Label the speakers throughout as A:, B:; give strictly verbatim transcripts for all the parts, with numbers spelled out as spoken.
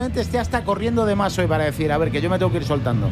A: esté hasta corriendo de más hoy para decir, a ver, que yo me tengo que ir soltando.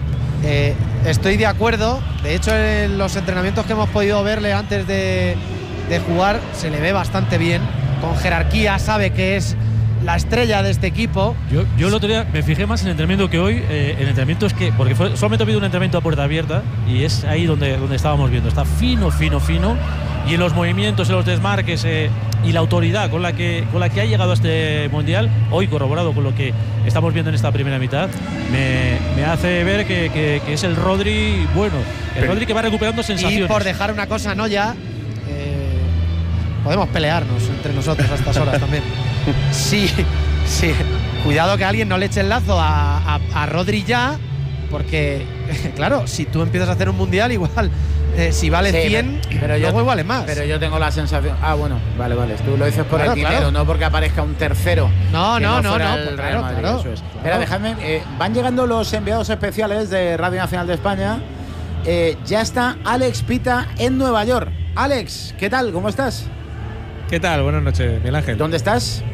B: Eh, estoy de acuerdo. De hecho, en los entrenamientos que hemos podido verle antes de, de jugar, se le ve bastante bien. Con jerarquía, sabe que es la estrella de este equipo.
C: Yo, yo el otro día me fijé más en el entrenamiento que hoy. Eh, el entrenamiento es que, porque fue, solamente ha habido un entrenamiento a puerta abierta y es ahí donde, donde estábamos viendo. Está fino, fino, fino. Y en los movimientos, en los desmarques eh, y la autoridad con la, que, con la que ha llegado a este Mundial, hoy corroborado con lo que estamos viendo en esta primera mitad, me, me hace ver que, que, que es el Rodri bueno. El
B: Pero,
C: Rodri que va recuperando sensaciones.
B: Y por dejar una cosa, ¿no? Ya eh, podemos pelearnos entre nosotros a estas horas también. Sí, sí. Cuidado que alguien no le eche el lazo a, a, a Rodri ya, porque, claro, si tú empiezas a hacer un Mundial, igual… Eh, si vale
A: sí,
B: cien,
A: pero
B: luego
A: yo,
B: igual es más.
A: Pero yo tengo la sensación… Ah, bueno, vale, vale. Tú lo dices por
B: claro,
A: el dinero,
B: claro.
A: no porque aparezca un tercero.
B: No, no, no, no.
A: El
B: Pues
A: Real
B: claro,
A: Madrid,
B: claro,
A: eso es.
B: claro.
A: Espera, dejadme… Eh, van llegando los enviados especiales de Radio Nacional de España. Eh, ya está Alex Pita en Nueva York. Alex, ¿qué tal? ¿Cómo estás?
D: ¿Qué tal? Buenas noches, Miguel Ángel.
A: ¿Dónde estás?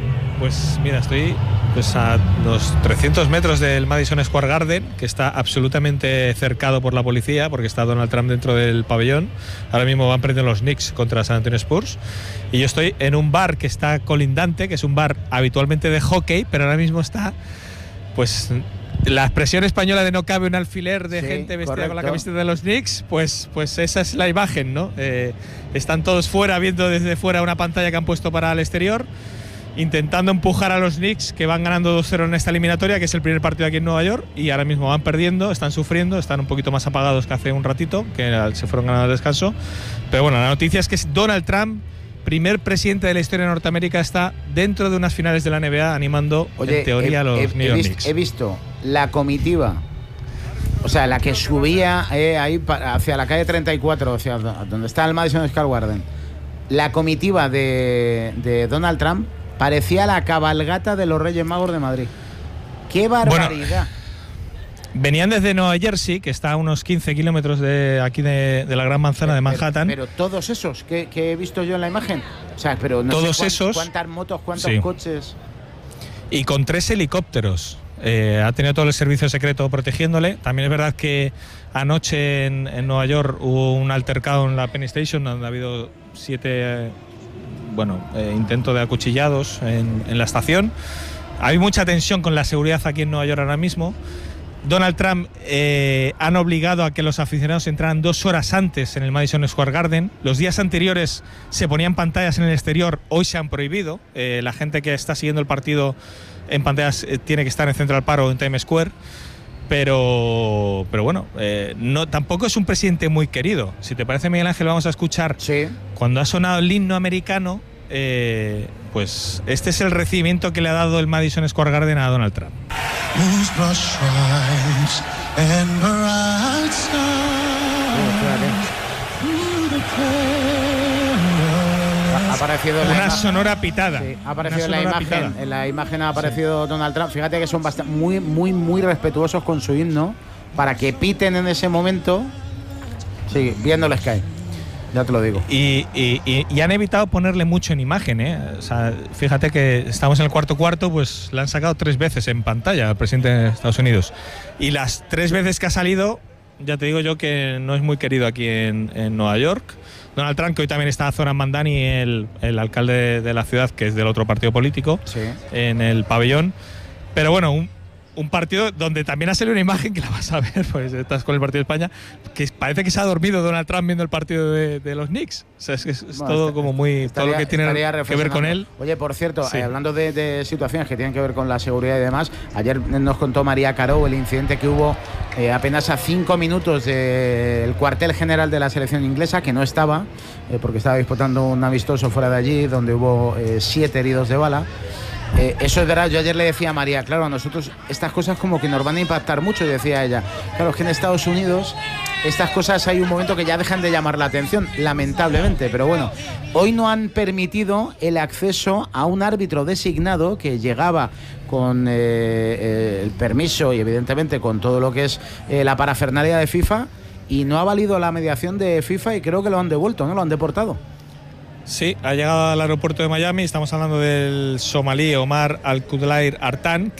D: Pues mira, estoy pues a los trescientos metros del Madison Square Garden, que está absolutamente cercado por la policía porque está Donald Trump dentro del pabellón. Ahora mismo van perdiendo los Knicks contra San Antonio Spurs. Y yo estoy en un bar que está colindante, que es un bar habitualmente de hockey, pero ahora mismo está, pues… la expresión española de no cabe un alfiler de sí, gente vestida correcto. Con la camiseta de los Knicks, pues, pues esa es la imagen, ¿no? Eh, están todos fuera, viendo desde fuera una pantalla que han puesto para el exterior, intentando empujar a los Knicks, que van ganando dos cero en esta eliminatoria, que es el primer partido aquí en Nueva York, y ahora mismo van perdiendo, están sufriendo, están un poquito más apagados que hace un ratito, que se fueron ganando el descanso. Pero bueno, la noticia es que Donald Trump, primer presidente de la historia de Norteamérica, está dentro de unas finales de la N B A animando, Oye, en teoría, he, a los
A: he,
D: New York
A: he
D: Knicks.
A: He visto la comitiva, o sea, la que subía eh, ahí para, hacia la calle treinta y cuatro, hacia donde está el Madison Square Garden. La comitiva de, de Donald Trump parecía la cabalgata de los Reyes Magos de Madrid. ¡Qué barbaridad!
D: Bueno, venían desde Nueva Jersey, que está a unos quince kilómetros de aquí de, de la Gran Manzana de Manhattan.
A: Pero, pero todos esos que, que he visto yo en la imagen, o sea, pero no
D: todos
A: sé cuántos,
D: esos,
A: cuántas motos, cuántos
D: sí.
A: coches.
D: Y con tres helicópteros. Eh, ha tenido todo el servicio secreto protegiéndole. También es verdad que anoche en, en Nueva York hubo un altercado en la Penn Station, donde ha habido siete… Eh, bueno, eh, intento de acuchillados en, en la estación. Hay mucha tensión con la seguridad aquí en Nueva York ahora mismo. Donald Trump eh, han obligado a que los aficionados entraran dos horas antes en el Madison Square Garden. Los días anteriores se ponían pantallas en el exterior, hoy se han prohibido. Eh, la gente que está siguiendo el partido en pantallas eh, tiene que estar en Central Park o en Times Square. Pero, pero bueno, eh, no, tampoco es un presidente muy querido. Si te parece, Miguel Ángel, vamos a escuchar
A: sí.
D: Cuando ha sonado el himno americano, eh, pues este es el recibimiento que le ha dado el Madison Square Garden a Donald Trump.
A: Ha aparecido
D: una
A: la
D: sonora pitada.
A: Sí, ha aparecido en la imagen. Pitada. En la imagen ha aparecido sí. Donald Trump. Fíjate que son bastante, muy, muy, muy respetuosos con su himno para que piten en ese momento. Sí, viendo Sky. Ya te lo digo.
D: Y, y, y, y han evitado ponerle mucho en imagen, ¿eh? O sea, fíjate que estamos en el cuarto cuarto, pues la han sacado tres veces en pantalla al presidente de Estados Unidos. Y las tres veces que ha salido, ya te digo yo que no es muy querido aquí en, en Nueva York. Donald Trump, que hoy también está Zoran Mandani, el, el alcalde de, de la ciudad, que es del otro partido político,
A: sí.
D: en el pabellón. Pero bueno, un, un partido donde también ha salido una imagen que la vas a ver, pues estás con el partido de España, que parece que se ha dormido Donald Trump viendo el partido de, de los Knicks. O sea, es, es, es bueno, todo está, como muy… Estaría, todo lo que tiene que ver con él.
A: Oye, por cierto, sí. eh, hablando de, de situaciones que tienen que ver con la seguridad y demás, ayer nos contó María Caro el incidente que hubo eh, apenas a cinco minutos del cuartel general de la selección inglesa, que no estaba, eh, porque estaba disputando un amistoso fuera de allí, donde hubo eh, siete heridos de bala. Eh, eso es verdad, yo ayer le decía a María, claro, a nosotros estas cosas como que nos van a impactar mucho, y decía ella, claro, es que en Estados Unidos estas cosas hay un momento que ya dejan de llamar la atención, lamentablemente, pero bueno, hoy no han permitido el acceso a un árbitro designado que llegaba con eh, eh, el permiso y evidentemente con todo lo que es eh, la parafernalia de FIFA, y no ha valido la mediación de FIFA y creo que lo han devuelto, ¿no? Lo han deportado.
D: Sí, ha llegado al aeropuerto de Miami. Estamos hablando del somalí Omar Al-Kudlair Artan,